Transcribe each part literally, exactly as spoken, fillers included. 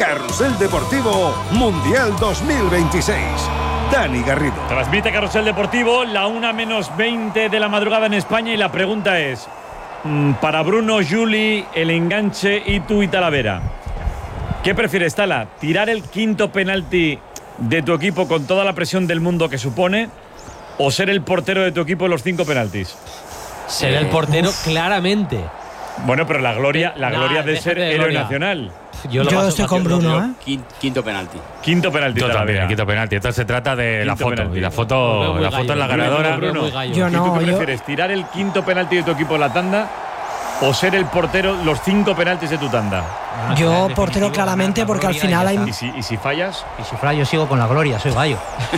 Carrusel Deportivo Mundial dos mil veintiséis. Dani Garrido. Transmite Carrusel Deportivo, la una menos veinte de la madrugada en España, y la pregunta es, para Bruno, Juli, el enganche y tú y Talavera, ¿qué prefieres, Tala? ¿Tirar el quinto penalti de tu equipo con toda la presión del mundo que supone, o ser el portero de tu equipo en los cinco penaltis? Ser el portero, uf, claramente. Bueno, pero la gloria, la nah, gloria de ser de héroe nacional. Yo, Yo estoy con Bruno, ¿eh? Quinto penalti. Quinto penalti. Yo también, quinto penalti. Esto se trata de quinto la foto. Penalti. Y la foto, la foto es la ganadora. Bruno, yo no, ¿tú qué yo... prefieres? ¿Tirar el quinto penalti de tu equipo en la tanda o ser el portero los cinco penaltis de tu tanda? Yo portero claramente, porque al final hay... ¿Y si, ¿Y si fallas? Y si fallas yo sigo con la gloria, soy gallo.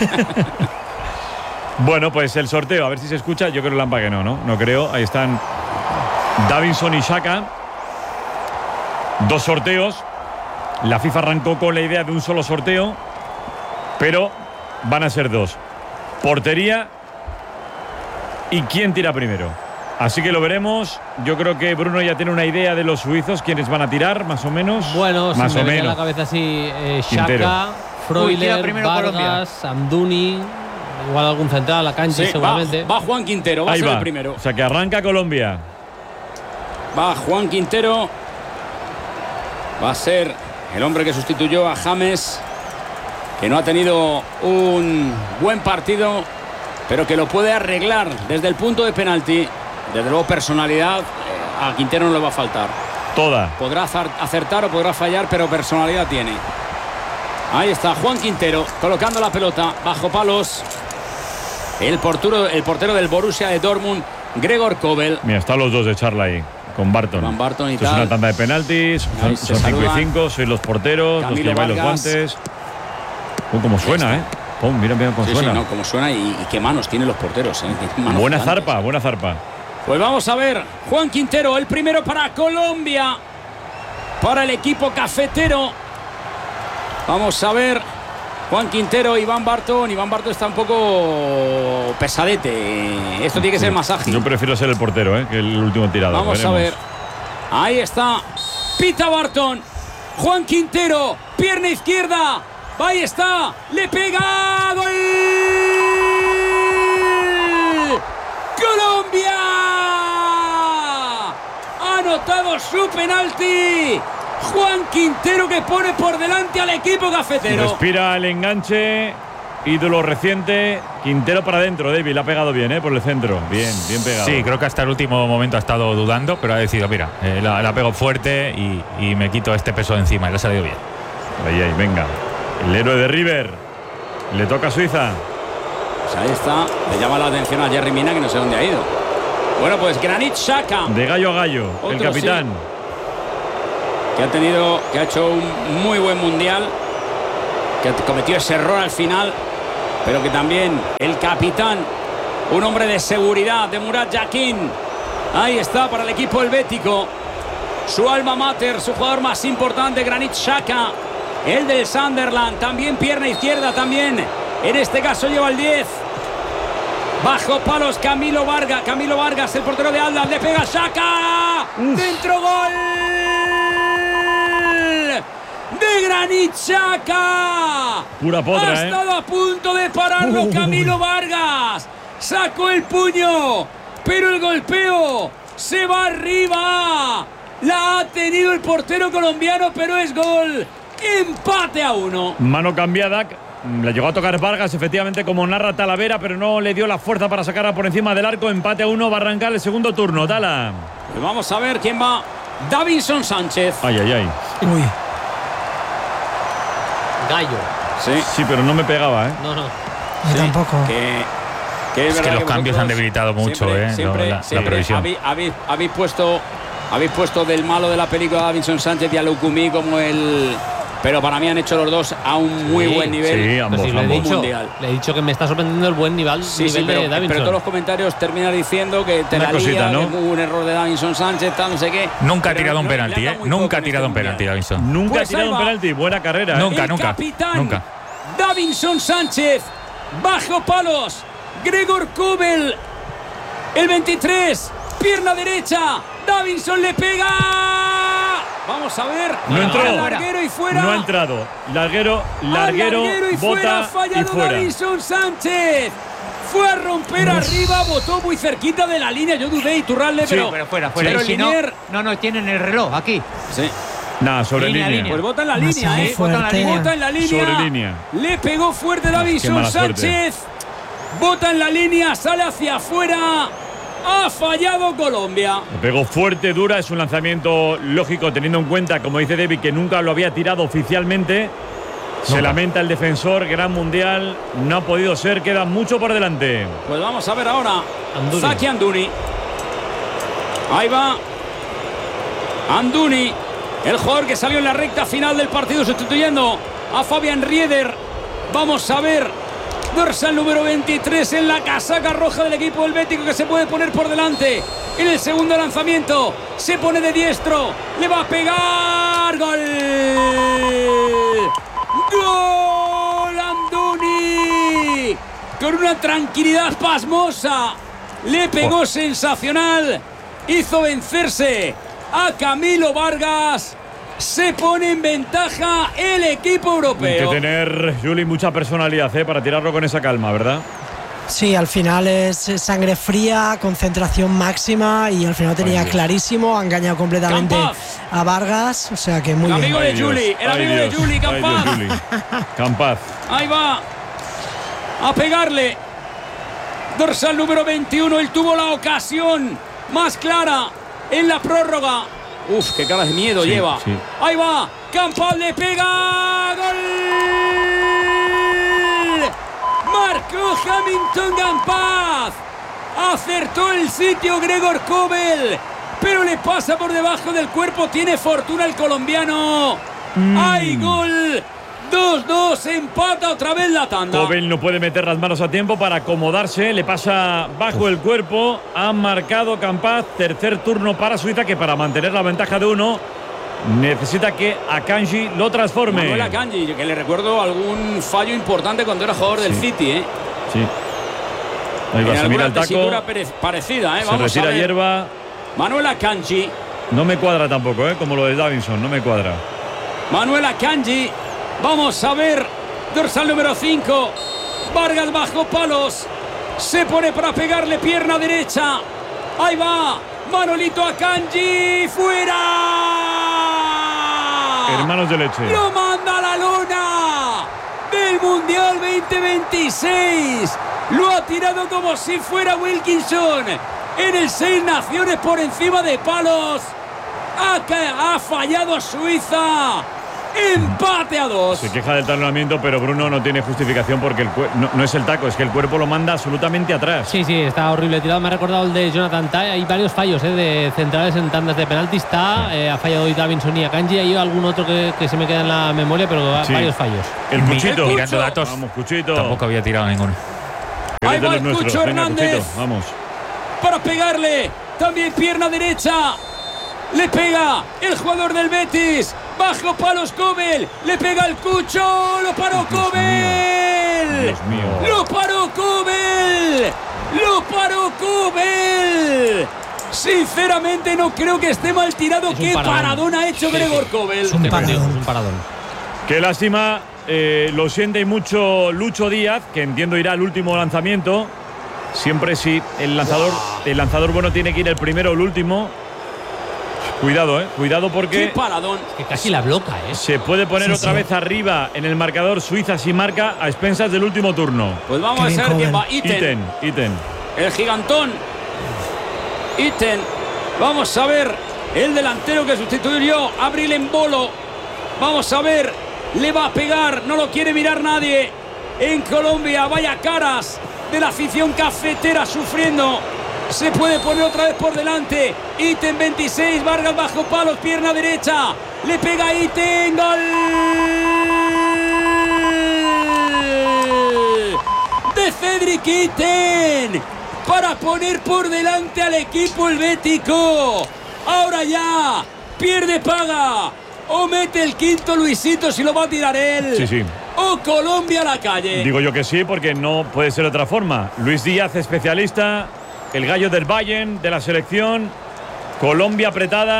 Bueno, pues el sorteo, a ver si se escucha. Yo creo Lampa que no, ¿no? No creo. Ahí están Davinson y Xhaka. Dos sorteos. La FIFA arrancó con la idea de un solo sorteo, pero van a ser dos. Portería y quién tira primero. Así que lo veremos. Yo creo que Bruno ya tiene una idea de los suizos, quiénes van a tirar, más o menos. Bueno, más si o me menos. en la cabeza así, eh, Xhaka, Freuler, Vargas, Amdouni, igual algún central, la cancha, sí, seguramente. Va, va Juan Quintero, va Ahí a ser va. el primero. O sea que arranca Colombia. Va Juan Quintero. Va a ser el hombre que sustituyó a James, que no ha tenido un buen partido, pero que lo puede arreglar desde el punto de penalti. Desde luego, personalidad a Quintero no le va a faltar. Toda. Podrá acertar o podrá fallar, pero personalidad tiene. Ahí está Juan Quintero colocando la pelota bajo palos. El portero, el portero del Borussia de Dortmund, Gregor Kobel. Mira, están los dos de charla ahí. Con Barton. Con Barton y Esto tal. Es una tanda de penaltis. Son, son cinco y cinco. Sois los porteros, Camilo los que lleváis los guantes. Oh, como suena, ¿eh? Oh, mira, mira cómo sí, suena. Sí, no, cómo suena y, y qué manos tienen los porteros, ¿eh? Buena gigantes. zarpa, buena zarpa. Pues vamos a ver. Juan Quintero, el primero para Colombia. Para el equipo cafetero. Vamos a ver. Juan Quintero, Iván Barton. Iván Barton está un poco pesadete. Esto tiene que ser más ágil. Yo prefiero ser el portero, ¿eh? Que el último tirado. Vamos Veremos. a ver. Ahí está. Pita Barton. Juan Quintero. Pierna izquierda. Ahí está. Le pega. ¡Gol! ¡Colombia! Ha anotado su penalti. Juan Quintero, que pone por delante al equipo cafetero. Respira el enganche. Ídolo reciente. Quintero para adentro. David, le ha pegado bien, ¿eh? Por el centro. Bien, bien pegado. Sí, creo que hasta el último momento ha estado dudando, pero ha decidido, mira, eh, la, la pego fuerte y, y me quito este peso de encima. Y le ha salido bien. Ahí, ahí, venga. El héroe de River. Le toca a Suiza. Pues ahí está. Le llama la atención a Yerry Mina, que no sé dónde ha ido. Bueno, pues Granit Xhaka. De gallo a gallo. Otro, el capitán. Sí. Que ha tenido, que ha hecho un muy buen mundial, que cometió ese error al final, pero que también el capitán, un hombre de seguridad, de Murat Yakin. Ahí está para el equipo helvético, su alma mater, su jugador más importante, Granit Xhaka, el del Sunderland, también pierna izquierda, también en este caso lleva el diez. Bajo palos Camilo Vargas, Camilo Vargas, el portero de Atlas, le pega Xhaka, dentro, gol de Granit Xhaka. Pura potra, ha ¿eh? estado a punto de pararlo Camilo Vargas. Sacó el puño, pero el golpeo se va arriba. La ha tenido el portero colombiano, pero es gol. Empate a uno. Mano cambiada. Le llegó a tocar Vargas, efectivamente, como narra Talavera, pero no le dio la fuerza para sacarla por encima del arco. Empate a uno, va a arrancar el segundo turno. Tala. Pues vamos a ver quién va. Davinson Sánchez. Ay, ay, ay. Uy. Gallo. Sí. Sí, pero no me pegaba, ¿eh? No, no. Yo tampoco. Que, que es Es que verdad los que cambios han debilitado mucho, siempre, ¿eh? Siempre, No, la, siempre la previsión. Habéis, habéis, habéis puesto, habéis puesto del malo de la película Davinson Sánchez y a Lukumi como el... Pero para mí han hecho los dos a un muy Sí, buen nivel. sí, ambos, Pues sí, le, he ambos. dicho, Mundial. le he dicho que me está sorprendiendo el buen nivel, Sí, nivel sí, pero, de Davinson. pero todos los comentarios terminan diciendo que te Una la cosita, lía, ¿no? que hubo un error de Davinson Sánchez, tal, no sé qué. Nunca ha Pero tirado un no- le penalti, han dado ¿eh? muy Nunca poco ha en tirado este un penalti, mundial. Davinson. Nunca Pues ha tirado ahí un va. penalti. Buena carrera, ¿eh? Nunca, el nunca. capitán Nunca. Davinson Sánchez, bajo palos, Gregor Kobel, el veintitrés, pierna derecha, Davinson le pega. Vamos a ver. No entró. Larguero y fuera. No ha entrado. Larguero, larguero, larguero y bota fuera. Ha fallado y fuera. Davinson Sánchez. Fue a romper Uf. arriba, botó muy cerquita de la línea. Yo dudé, Iturralde, sí, pero, pero fuera, fuera. Pero y si Linier, no, no, no, tienen el reloj aquí. Sí. Nada, sobre línea. línea. Pues bota en la línea, Más ¿eh? Bota en la, línea. Bota en la línea. Sobre línea. Le pegó fuerte Davinson Sánchez. Bota en la línea, sale hacia afuera. Ha fallado Colombia. Le pegó fuerte, dura. Es un lanzamiento lógico, teniendo en cuenta, como dice David, que nunca lo había tirado oficialmente. Se no. lamenta el defensor, gran mundial, no ha podido ser, queda mucho por delante. Pues vamos a ver ahora Anduni. Zaki Anduni. Ahí va Anduni, el jugador que salió en la recta final del partido sustituyendo a Fabian Rieder. Vamos a ver, dorsal número veintitrés en la casaca roja del equipo helvético, que se puede poner por delante en el segundo lanzamiento. Se pone de diestro, le va a pegar, gol. ¡Gol! Anduni con una tranquilidad pasmosa, le pegó oh. sensacional, hizo vencerse a Camilo Vargas. Se pone en ventaja el equipo europeo. Hay que tener, Juli, mucha personalidad ¿eh? para tirarlo con esa calma, ¿verdad? Sí, al final es sangre fría, concentración máxima, y al final tenía Ay, clarísimo, ha engañado completamente Campaz. a Vargas, o sea que muy el bien. Amigo de Juli, el amigo Dios. de Juli, Campaz. Ay, Dios, Campaz. Ahí va a pegarle. Dorsal número veintiuno, él tuvo la ocasión más clara en la prórroga. Uf, qué cara de miedo sí, lleva. Sí. Ahí va, Campaz le pega. ¡Gol! Marcó Hamilton Campaz. Acertó el sitio Gregor Kobel, pero le pasa por debajo del cuerpo. Tiene fortuna el colombiano. Mm. ¡Hay gol! dos dos, empata otra vez la tanda. Kobel no puede meter las manos a tiempo para acomodarse. Le pasa bajo el cuerpo. Ha marcado Campaz. Tercer turno para Suiza, que para mantener la ventaja de uno necesita que Akanji lo transforme. Manuel Akanji, que le recuerdo algún fallo importante cuando era jugador del sí. City, ¿eh? Sí. Ahí va, en se mira el taco. Parecida, ¿eh? Se Vamos retira a ver. hierba. Manuel Akanji. No me cuadra tampoco, ¿eh? Como lo de Davinson, no me cuadra. Manuel Akanji. Vamos a ver. Dorsal número cinco. Vargas bajo palos. Se pone para pegarle pierna derecha. Ahí va. Manolito Akanji. ¡Fuera! Hermanos de leche. Lo manda a la lona del Mundial veinte veintiséis. Lo ha tirado como si fuera Wilkinson en el Seis Naciones por encima de palos. Ha, ha fallado Suiza. Empate a dos. Se queja del talonamiento, pero Bruno no tiene justificación porque el no, no es el taco, es que el cuerpo lo manda absolutamente atrás. Sí, sí, está horrible tirado. Me ha recordado el de Jonathan Tah. Hay varios fallos ¿eh? de centrales en tandas de penalti. Está, eh, ha fallado hoy Davinson y Akanji. Hay algún otro que, que se me queda en la memoria, pero sí. varios fallos. El Cuchito. Mirando datos. Vamos, Cuchito. Tampoco había tirado ninguno. Ahí va el Cucho Hernández. Venga, Cuchito, vamos. Para pegarle. También pierna derecha. Le pega el jugador del Betis. Bajo palos Kobel. Le pega el Cucho. Lo paró Dios Kobel. Dios mío. Lo paró Kobel. Lo paró Kobel. Sinceramente no creo que esté mal tirado. Es Qué paradón. paradón ha hecho sí, Gregor Kobel. Es un paradón. Es un paradón. Qué lástima. Eh, lo siente mucho Lucho Díaz, que entiendo irá al último lanzamiento. Siempre sí. El lanzador, wow. el lanzador bueno tiene que ir el primero o el último. Cuidado, eh. Cuidado porque. ¡Qué paradón! Que casi la bloca, eh. Se puede poner sí, otra sí. vez arriba en el marcador. Suiza si marca a expensas del último turno. Pues vamos Qué a ver quién va. Itten. Itten. Itten. El gigantón. Itten. Vamos a ver el delantero que sustituyó a Abril Embolo. Vamos a ver. Le va a pegar. No lo quiere mirar nadie. En Colombia, vaya caras de la afición cafetera sufriendo. Se puede poner otra vez por delante. Itten veintiséis, Vargas bajo palos, pierna derecha. Le pega Itten, gol de Cedric Itten para poner por delante al equipo helvético. Ahora ya pierde paga. O mete el quinto Luisito si lo va a tirar él. Sí, sí. O Colombia a la calle. Digo yo que sí, porque no puede ser de otra forma. Luis Díaz, especialista. El gallo del Bayern, de la selección. Colombia apretada,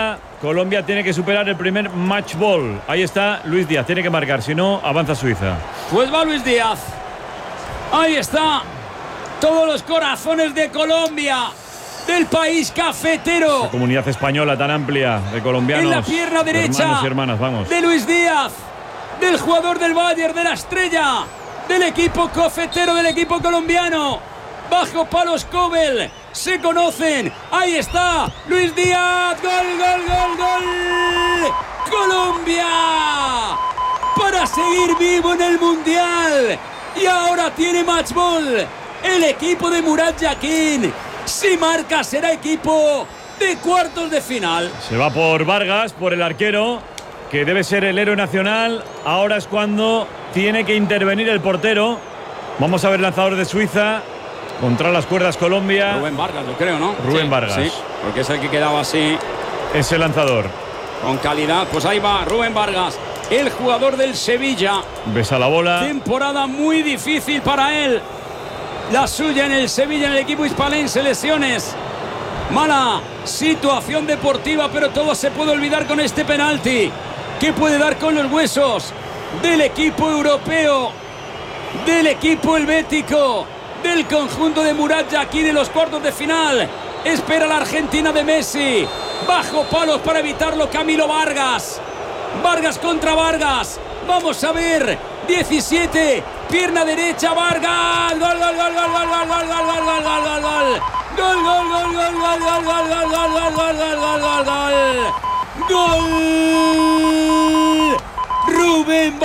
Colombia tiene que superar el primer match ball. Ahí está Luis Díaz, tiene que marcar, si no, avanza Suiza. Pues va Luis Díaz. Ahí está. Todos los corazones de Colombia, del país cafetero. La comunidad española tan amplia de colombianos. En la pierna derecha. Hermanos y hermanas, vamos. De Luis Díaz, del jugador del Bayern, de la estrella, del equipo cafetero, del equipo colombiano. Bajo palos Kobel. Se conocen. Ahí está Luis Díaz. Gol, gol, gol, gol. Colombia. Para seguir vivo en el Mundial. Y ahora tiene match ball. El equipo de Murat Yakin. Si marca será equipo de cuartos de final. Se va por Vargas, por el arquero, que debe ser el héroe nacional. Ahora es cuando tiene que intervenir el portero. Vamos a ver el lanzador de Suiza. Contra las cuerdas Colombia. Rubén Vargas, lo creo, ¿no? Rubén sí, Vargas. Sí, porque es el que quedaba así. Ese lanzador. Con calidad. Pues ahí va Rubén Vargas, el jugador del Sevilla. Besa la bola. Temporada muy difícil para él. La suya en el Sevilla, en el equipo hispalense. Lesiones. Mala situación deportiva, pero todo se puede olvidar con este penalti. Que puede dar con los huesos del equipo europeo, del equipo helvético, del conjunto de Murat Yakin en los cuartos de final. Espera la Argentina de Messi. Bajo palos para evitarlo Camilo Vargas. Vargas contra Vargas. Vamos a ver. diecisiete. Pierna derecha Vargas. Gol, gol, gol, gol, gol, gol, gol, gol, gol, gol, gol, gol. Gol, gol, gol, gol, gol, gol, gol, gol, gol, gol, gol, gol, gol, gol. Gol. Rubén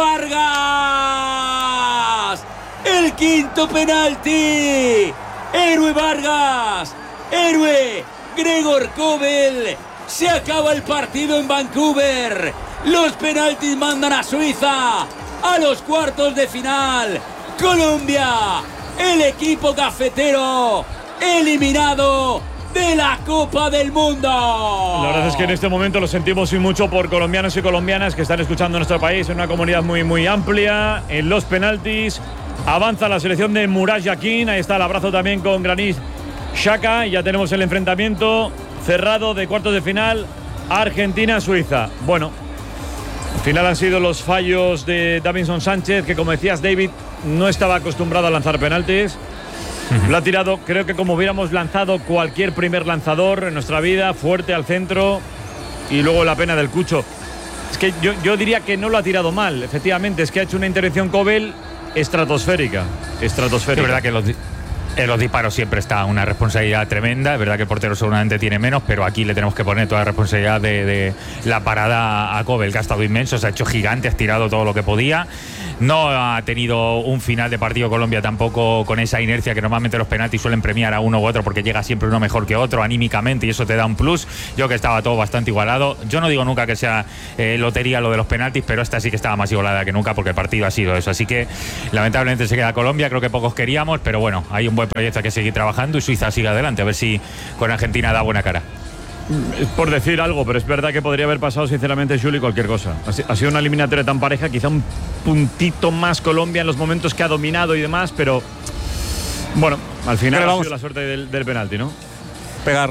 Vargas. El quinto penalti. Héroe Vargas. Héroe Gregor Kobel. Se acaba el partido en Vancouver. Los penaltis mandan a Suiza a los cuartos de final. Colombia, el equipo cafetero, eliminado de la Copa del Mundo. La verdad es que en este momento lo sentimos y mucho por colombianos y colombianas que están escuchando nuestro país en una comunidad muy, muy amplia. En los penaltis avanza la selección de Murat Yakin. Ahí está el abrazo también con Granit Xhaka. Y ya tenemos el enfrentamiento cerrado de cuartos de final Argentina-Suiza. Bueno, al final han sido los fallos de Davinson Sánchez, que como decías, David, no estaba acostumbrado a lanzar penaltis. Uh-huh. Lo ha tirado, creo que como hubiéramos lanzado cualquier primer lanzador en nuestra vida, fuerte al centro, y luego la pena del Cucho. Es que yo, yo diría que no lo ha tirado mal, efectivamente, es que ha hecho una intervención Kobel estratosférica. Estratosférica. Es verdad que los, en los disparos siempre está una responsabilidad tremenda. Es verdad que el portero seguramente tiene menos, pero aquí le tenemos que poner toda la responsabilidad de, de la parada a Kobel, que ha estado inmenso, se ha hecho gigante, ha tirado todo lo que podía. No ha tenido un final de partido Colombia tampoco con esa inercia que normalmente los penaltis suelen premiar a uno u otro, porque llega siempre uno mejor que otro anímicamente y eso te da un plus. Yo que estaba todo bastante igualado. Yo no digo nunca que sea eh, lotería lo de los penaltis, pero esta sí que estaba más igualada que nunca porque el partido ha sido eso. Así que lamentablemente se queda Colombia, creo que pocos queríamos, pero bueno, hay un buen proyecto que seguir trabajando y Suiza sigue adelante, a ver si con Argentina da buena cara. Por decir algo, pero es verdad que podría haber pasado sinceramente Juli cualquier cosa. Ha sido una eliminatoria tan pareja, quizá un puntito más Colombia en los momentos que ha dominado y demás, pero bueno, al final ha sido la suerte del, del penalti, ¿no? Pegar.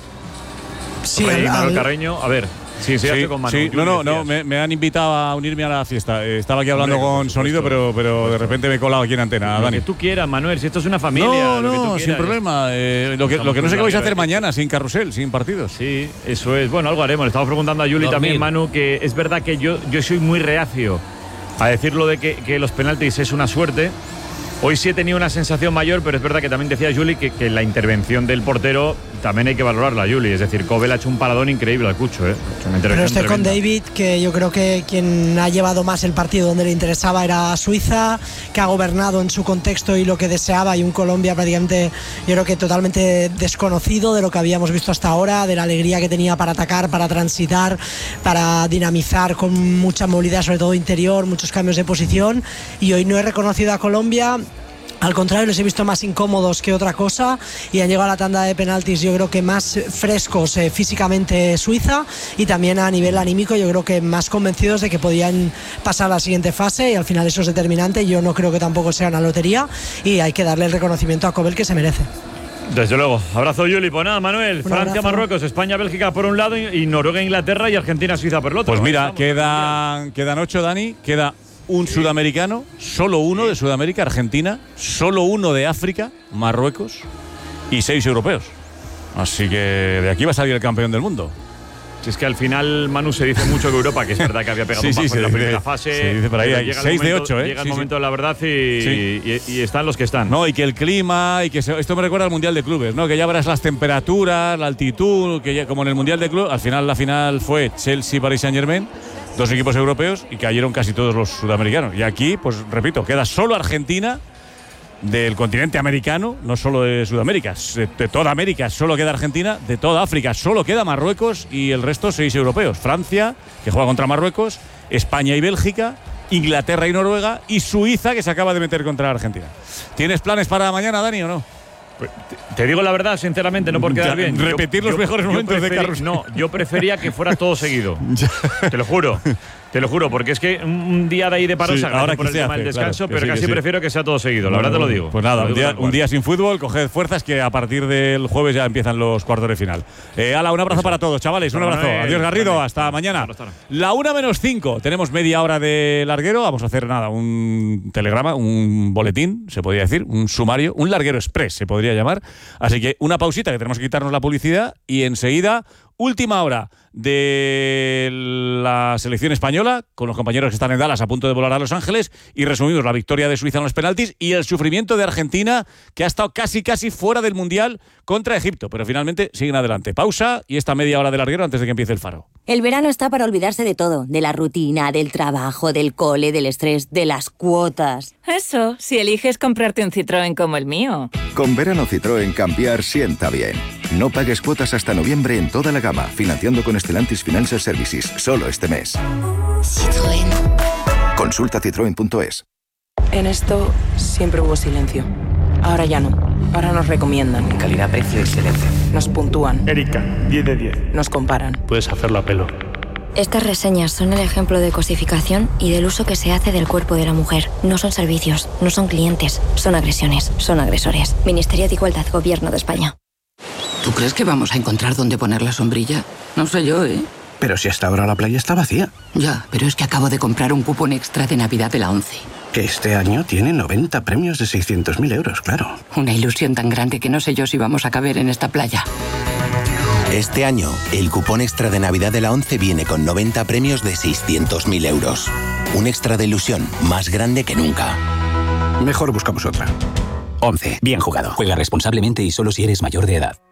Sí, Rey, al, Manuel Carreño, a ver. Sí, sí, sí, con Manu, sí. No, no, no, me, me han invitado a unirme a la fiesta. Eh, estaba aquí hablando Hombre, con sonido, pero, pero de repente me he colado aquí en antena, lo Dani. que tú quieras, Manuel, si esto es una familia. No, lo que tú no, quieras, sin problema. Eh, lo, que, lo que no sé qué vais a hacer mañana, sin carrusel, sin partidos. Sí, eso es. Bueno, algo haremos. Le estamos preguntando a Juli Dormir. también, Manu, que es verdad que yo, yo soy muy reacio a decirlo de que, que los penaltis es una suerte. Hoy sí he tenido una sensación mayor, pero es verdad que también decía Juli que, que la intervención del portero también hay que valorarla, Juli. Es decir, Kobel ha hecho un paradón increíble al Cucho, ¿eh? Pero estoy con David, que yo creo que quien ha llevado más el partido donde le interesaba era Suiza, que ha gobernado en su contexto y lo que deseaba, y un Colombia prácticamente, yo creo que totalmente desconocido de lo que habíamos visto hasta ahora, de la alegría que tenía para atacar, para transitar, para dinamizar con mucha movilidad, sobre todo interior, muchos cambios de posición, y hoy no he reconocido a Colombia. Al contrario, les he visto más incómodos que otra cosa y han llegado a la tanda de penaltis, yo creo que más frescos eh, físicamente Suiza, y también a nivel anímico yo creo que más convencidos de que podían pasar a la siguiente fase, y al final eso es determinante. Yo no creo que tampoco sea una lotería y hay que darle el reconocimiento a Kobel que se merece. Desde luego. Abrazo, Juli. Pues nada, Manuel. Un Francia, abrazo. Marruecos, España, Bélgica por un lado y Noruega, Inglaterra y Argentina, Suiza por el otro. Pues mira, Vamos, quedan, quedan ocho, Dani. Queda un sí. sudamericano, solo uno sí. de Sudamérica, Argentina, solo uno de África, Marruecos y seis europeos. Así que de aquí va a salir el campeón del mundo. Si es que al final, Manu, se dice mucho que Europa, que es verdad que había pegado sí, un bajo sí, en la dice, primera fase. Se dice por ahí, hay seis de ocho, ¿eh? Llega sí, el momento sí. de la verdad y, sí. y, y están los que están. No, y que el clima, y que se, esto me recuerda al Mundial de Clubes, ¿no? Que ya verás las temperaturas, la altitud, que ya, como en el Mundial de Clubes, al final la final fue Chelsea-Paris Saint-Germain, dos equipos europeos, y cayeron casi todos los sudamericanos. Y aquí, pues repito, queda solo Argentina del continente americano, no solo de Sudamérica, de toda América solo queda Argentina, de toda África solo queda Marruecos y el resto seis europeos. Francia, que juega contra Marruecos, España y Bélgica, Inglaterra y Noruega y Suiza, que se acaba de meter contra Argentina. ¿Tienes planes para mañana, Dani, o no? Te digo la verdad, sinceramente, no por quedar bien. Repetir yo, los yo, mejores yo momentos preferí, de Carlos. No, yo prefería que fuera todo seguido. Te lo juro. Te lo juro, porque es que un día de ahí de paro sí, se agradece por el tema del descanso, claro, pero sí, casi sí. prefiero que sea todo seguido, la bueno, verdad te lo digo. Pues nada, un día, un día sin fútbol, coged fuerzas que a partir del jueves ya empiezan los cuartos de final. Eh, ala, un abrazo Eso. para todos, chavales, un abrazo. Manuel, Adiós, Garrido, Manuel. hasta mañana. La una menos cinco, tenemos media hora de larguero, vamos a hacer nada, un telegrama, un boletín, se podría decir, un sumario, un larguero express se podría llamar. Así que una pausita, que tenemos que quitarnos la publicidad y enseguida... Última hora de la selección española, con los compañeros que están en Dallas a punto de volar a Los Ángeles, y resumimos la victoria de Suiza en los penaltis y el sufrimiento de Argentina, que ha estado casi casi fuera del Mundial contra Egipto, pero finalmente siguen adelante. Pausa y esta media hora de larguero antes de que empiece el faro. El verano está para olvidarse de todo, de la rutina, del trabajo, del cole, del estrés, de las cuotas. Eso, si eliges comprarte un Citroën como el mío. Con verano Citroën cambiar sienta bien. No pagues cuotas hasta noviembre en toda la gama, financiando con Stellantis Financial Services, solo este mes. Citroën. Consulta citroen punto es. En esto siempre hubo silencio. Ahora ya no. Ahora nos recomiendan. Calidad, precio, excelencia. Nos puntúan. Erika, diez de diez. Nos comparan. Puedes hacerlo a pelo. Estas reseñas son el ejemplo de cosificación y del uso que se hace del cuerpo de la mujer. No son servicios, no son clientes, son agresiones, son agresores. Ministerio de Igualdad, Gobierno de España. ¿Tú crees que vamos a encontrar dónde poner la sombrilla? No sé yo, ¿eh? Pero si hasta ahora la playa está vacía. Ya, pero es que acabo de comprar un cupón extra de Navidad de la ONCE. Que este año tiene noventa premios de seiscientos mil euros, claro. Una ilusión tan grande que no sé yo si vamos a caber en esta playa. Este año, el cupón extra de Navidad de la ONCE viene con noventa premios de seiscientos mil euros. Un extra de ilusión más grande que nunca. Mejor buscamos otra. ONCE. Bien jugado. Juega responsablemente y solo si eres mayor de edad.